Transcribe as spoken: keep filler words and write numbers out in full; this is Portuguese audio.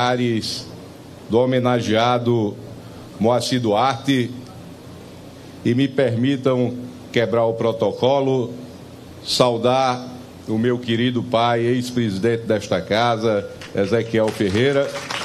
familiares do homenageado Moacir Duarte e me permitam quebrar o protocolo, saudar o meu querido pai, ex-presidente desta casa, Ezequiel Ferreira.